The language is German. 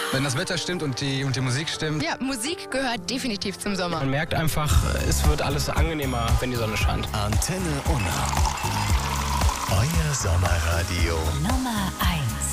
Wenn das Wetter stimmt und die Musik stimmt. Ja, Musik gehört definitiv zum Sommer. Man merkt einfach, es wird alles angenehmer, wenn die Sonne scheint. Antenne Unna. Euer Sommerradio. Nummer 1.